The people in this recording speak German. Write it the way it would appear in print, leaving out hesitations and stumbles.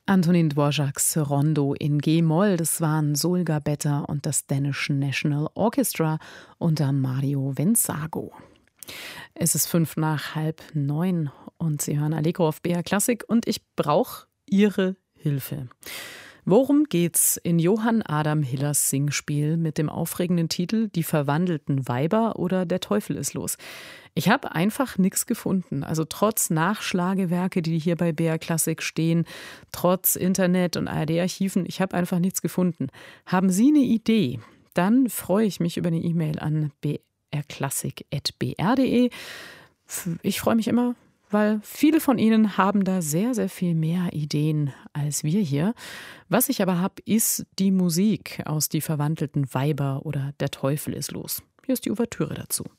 Antonin Dvořáks Rondo in G-Moll, das waren Sol Gabetta und das Danish National Orchestra unter Mario Venzago. Es ist 8:05 und Sie hören Allegro auf BR Klassik und ich brauche Ihre Hilfe. Worum geht's in Johann Adam Hillers Singspiel mit dem aufregenden Titel Die verwandelten Weiber oder Der Teufel ist los? Ich habe einfach nichts gefunden. Also trotz Nachschlagewerke, die hier bei BR Klassik stehen, trotz Internet und ARD-Archiven, ich habe einfach nichts gefunden. Haben Sie eine Idee? Dann freue ich mich über eine E-Mail an brklassik@br.de. Ich freue mich immer, weil viele von Ihnen haben da sehr, sehr viel mehr Ideen als wir hier. Was ich aber habe, ist die Musik aus Die verwandelten Weiber oder Der Teufel ist los. Hier ist die Ouvertüre dazu.